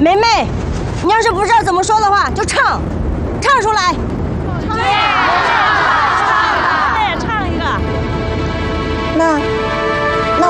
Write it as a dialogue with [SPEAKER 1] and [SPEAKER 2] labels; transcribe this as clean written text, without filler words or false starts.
[SPEAKER 1] 梅梅，你要是不知道怎么说的话，就唱出来。